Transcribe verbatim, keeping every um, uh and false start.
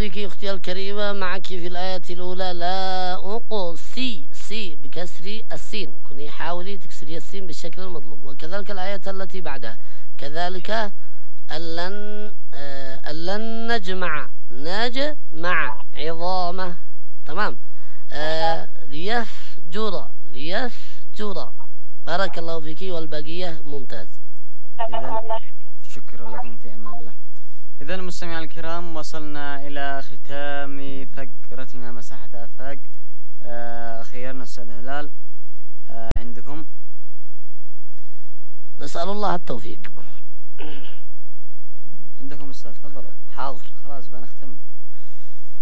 فيك أختي الكريمة. معك في الآية الأولى لا أقصي سي بكسر السين، كوني حاولي تكسري السين بالشكل المطلوب. وكذلك الآية التي بعدها كذلك ألن آه ألن نجمع نجمع عظامه. تمام. آه ليفجر ليفجر. بارك الله فيك والبقية ممتاز. شكرا لكم في أمان الله. إذا المستمعين الكرام وصلنا إلى ختام فقرتنا مساحة آفاق. آه خيرنا أستاذ هلال آه عندكم. نسأل الله التوفيق. عندكم أستاذ تفضلوا. حاضر. خلاص بنختم.